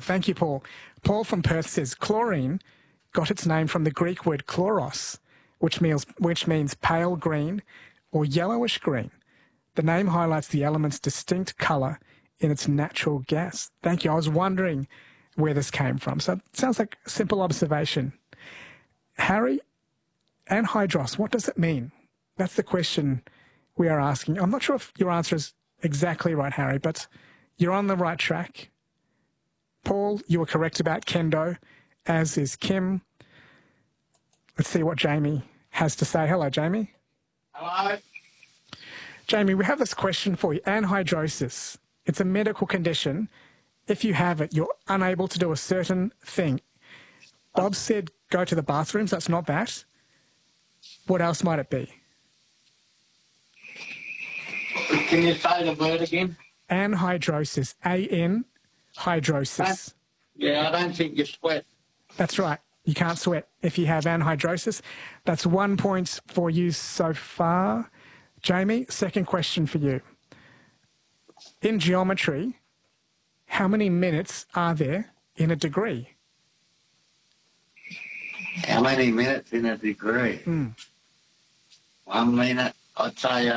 Thank you, Paul. Paul from Perth says chlorine got its name from the Greek word chloros, which means pale green or yellowish green. The name highlights the element's distinct colour in its natural gas. Thank you. I was wondering where this came from. So it sounds like a simple observation. Harry, anhydrous, what does it mean? That's the question we are asking. I'm not sure if your answer is exactly right, Harry, but you're on the right track. Paul, you were correct about kendo, as is Kim. Let's see what Jamie has to say. Hello, Jamie. Hello. Jamie, we have this question for you. Anhydrosis. It's a medical condition. If you have it, you're unable to do a certain thing. Bob said go to the bathrooms. That's not that. What else might it be? Can you say the word again? Anhydrosis. A-N, hydrosis. Yeah, I don't think you sweat. That's right. You can't sweat if you have anhydrosis. That's 1 point for you so far. Jamie, second question for you. In geometry, how many minutes are there in a degree? How many minutes in a degree? 1 minute, I'd say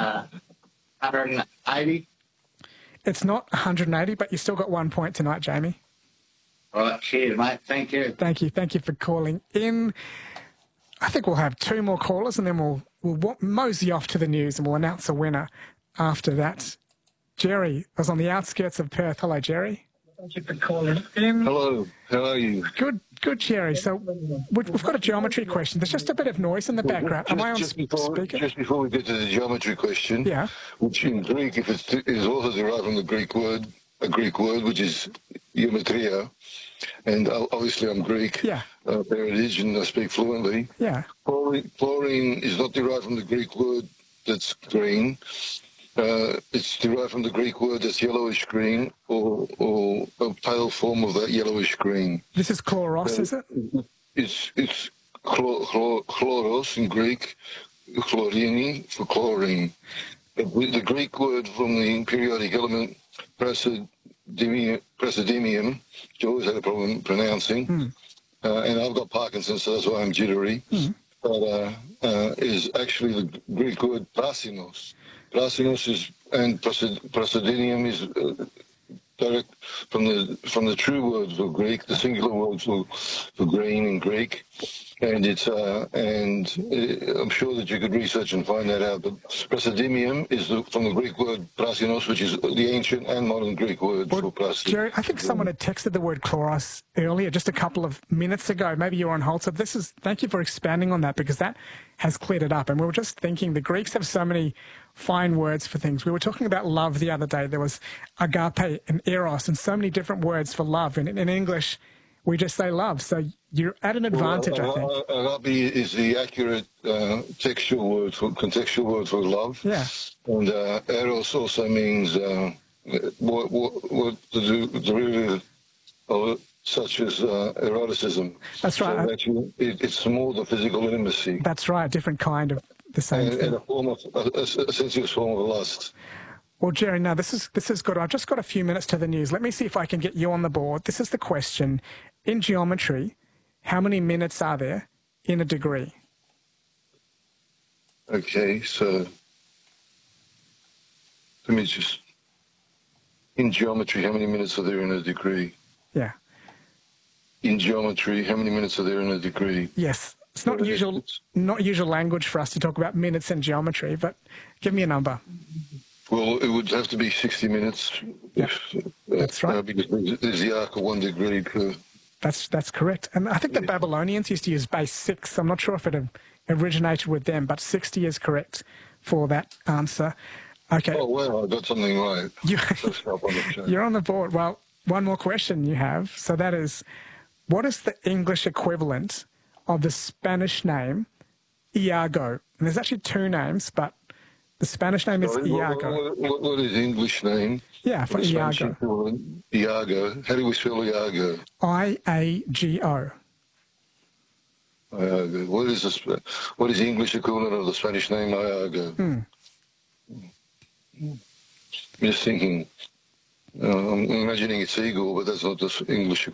180. It's not 180, but you still got 1 point tonight, Jamie. Right, cheers, mate. Thank you. Thank you. Thank you for calling in. I think we'll have two more callers and then we'll mosey off to the news and we'll announce a winner after that. Jerry was on the outskirts of Perth. Hello, Jerry. Thank you for calling in. Hello, how are you? Good, Jerry. So we've got a geometry question. There's just a bit of noise in the background. Am I on speaker? Just before we get to the geometry question, Yeah. which in Greek, if it is also derived from the Greek word, which is geometria, and obviously I'm Greek, Yeah. heritage, and I speak fluently. Yeah. Chlorine is not derived from the Greek word that's green. It's derived from the Greek word that's yellowish green, or a pale form of that yellowish green. This is chloros, is it? It's chloros in Greek, chlorini for chlorine. The Greek word from the periodic element praseodymium, which I always had a problem pronouncing, and I've got Parkinson's, so that's why I'm jittery, but is actually the Greek word prasinos. Prasinos is, and praseodymium is direct from the true words for Greek, the singular words for green in Greek, and it's I'm sure that you could research and find that out. But praseodymium is from the Greek word prasinos, which is the ancient and modern Greek word for praseodymium. Jerry, I think someone had texted the word chloros earlier, just a couple of minutes ago. Maybe you were on hold. So thank you for expanding on that, because that has cleared it up. And we were just thinking the Greeks have so many fine words for things. We were talking about love the other day. There was agape and eros and so many different words for love. And in English, we just say love. So you're at an advantage, I think. Agape is the accurate contextual word for love. Yeah. And eros also means what the derivative of it, such as eroticism. That's right. So actually, it's more the physical intimacy. That's right. Different kind of the same thing. And a sensuous form of lust. Well, Jerry, now this is good. I've just got a few minutes to the news. Let me see if I can get you on the board. This is the question. In geometry, how many minutes are there in a degree? Okay, so let me just... In geometry, how many minutes are there in a degree? Yeah. In geometry, how many minutes are there in a degree? Yes. It's not usual language for us to talk about minutes in geometry, but give me a number. Well, it would have to be 60 minutes. Yep. That's right. Because there's the arc of 1 degree per... That's correct. And I think the Babylonians used to use base 6. I'm not sure if it originated with them, but 60 is correct for that answer. Okay. Oh, wow, I got something right. You're on the board. Well, one more question you have. So that is, what is the English equivalent of the Spanish name Iago? And there's actually two names, but the Spanish name is Iago. What is English name? Yeah, for Iago. Iago. How do we spell Iago? I-A-G-O. Iago. What is the English equivalent of the Spanish name Iago? I'm just thinking. I'm imagining it's eagle, but that's not the English